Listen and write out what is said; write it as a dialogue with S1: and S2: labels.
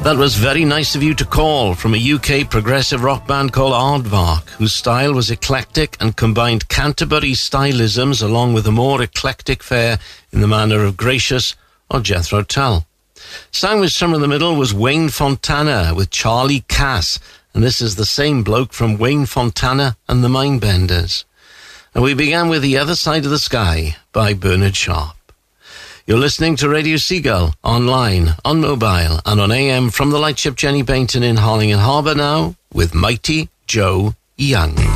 S1: That was Very Nice of You to Call from a UK progressive rock band called Aardvark, whose style was eclectic and combined Canterbury stylisms along with a more eclectic fare in the manner of Gracious or Jethro Tull. Sang with Somewhere in the Middle was Wayne Fontana with Charlie Cass, and this is the same bloke from Wayne Fontana and the Mindbenders. And we began with The Other Side of the Sky by Bernard Sharp. You're listening to Radio Seagull, online, on mobile, and on AM from the lightship Jenny Bainton in Harlingen Harbour now, with Mighty Joe Young.